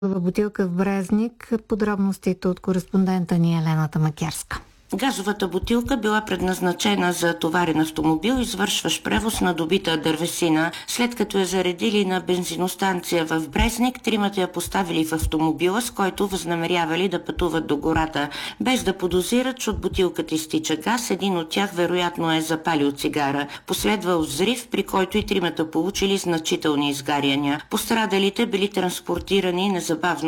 бутилка в Брезник. Подробностите от кореспондента ни Елена Тамакерска. Газовата бутилка била предназначена за товарен автомобил, извършващ превоз на добита дървесина. След като я заредили на бензиностанция в Брезник, тримата я поставили в автомобила, с който възнамерявали да пътуват до гората. Без да подозират, че от бутилката изтича газ, един от тях вероятно е запалил цигара. Последвал взрив, при който и тримата получили значителни изгаряния. Пострадалите били транспортирани незабавно